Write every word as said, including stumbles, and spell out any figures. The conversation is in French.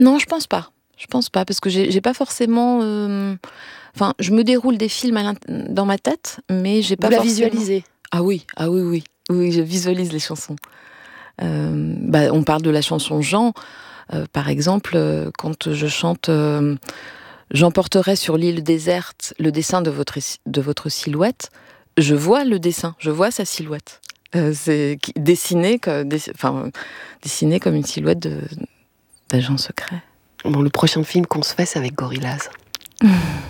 Non, je pense pas. Je pense pas, parce que j'ai, j'ai pas forcément... euh, Enfin, je me déroule des films à l'int- dans ma tête, mais j'ai pas Vous la forcément... visualisez? Ah oui, ah oui, oui. Oui, je visualise les chansons. Euh, bah, on parle de la chanson Jean, euh, par exemple, euh, quand je chante euh, J'emporterai sur l'île déserte le dessin de votre, de votre silhouette, je vois le dessin, je vois sa silhouette. Euh, c'est qui- dessiné, que, dess- enfin, dessiné comme une silhouette de, d'agent secret. Bon, le prochain film qu'on se fait, c'est avec Gorillaz.